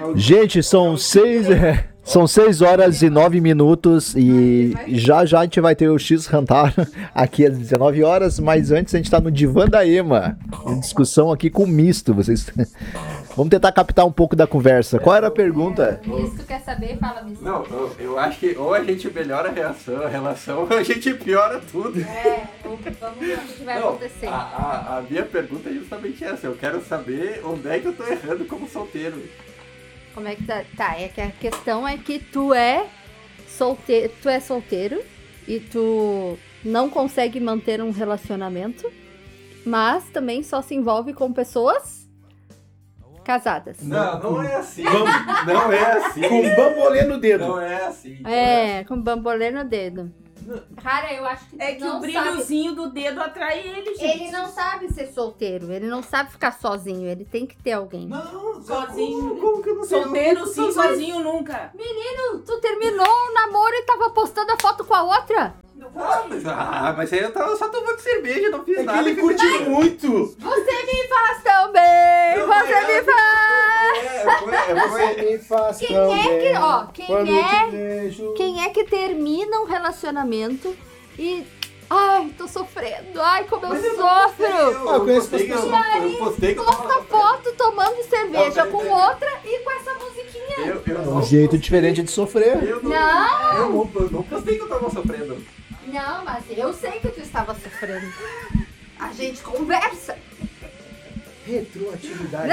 Gente, são 6 horas e 9 minutos e já a gente vai ter o X-Rantar aqui às 19 horas, mas antes a gente tá no Divã da Ema, em discussão aqui com o Misto. Vocês... Vamos tentar captar um pouco da conversa. Qual era a pergunta? Misto quer saber? Fala, Misto. Não, eu acho que ou a gente melhora a relação, ou a gente piora tudo. Vamos ver o que vai acontecer. A minha pergunta é justamente essa. Eu quero saber onde é que eu tô errando como solteiro. Como é que tá? Tá, é que a questão é que tu é solteiro e tu não consegue manter um relacionamento, mas também só se envolve com pessoas casadas. Não é assim. Não é assim. Com bambolê no dedo. Não é assim. Com bambolê no dedo. Cara, eu acho que É que o brilhozinho do dedo atrai ele, gente. Ele não sabe ser solteiro, ele não sabe ficar sozinho, ele tem que ter alguém. Não, Sozinho. Como que eu não sei? Solteiro sim, sozinho nunca. Menino, tu terminou o namoro e tava postando a foto com a outra? Mas aí eu tava só tomando cerveja, não fiz É que nada. ele curte muito. Você me faz tão bem, Não, você é, me faz. Você me faz Quem tão é que, bem ó, quando eu te vejo. quem é que termina um relacionamento e... Ai, tô sofrendo, ai, como eu sofro. Eu conheço postei que eu postei que eu Posta tava... foto tomando cerveja Não, com outra e com essa musiquinha. Eu É não um jeito diferente de sofrer. Eu Não. não postei que eu tava sofrendo. Não, mas eu sei que tu estava sofrendo. A gente conversa. Retroatividade.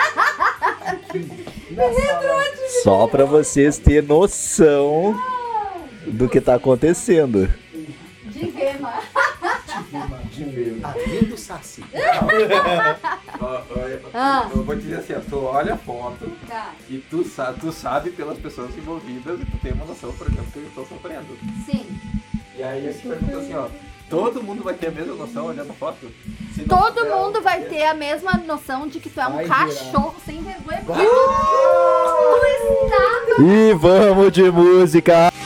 Só pra vocês terem noção do que tá acontecendo. Divema. A vida do Saci. Eu vou dizer assim, ó, tu olha a foto Tá, e tu sabe pelas pessoas envolvidas e tu tem uma noção, por exemplo, que eu estou sofrendo. sim. E aí eu te pergunto assim, ó, todo mundo vai ter a mesma noção olhando a foto? Se não Todo tiver, mundo vai ter a mesma noção de que tu é um Vai cachorro sem vergonha. Porque tu está... E vamos de música!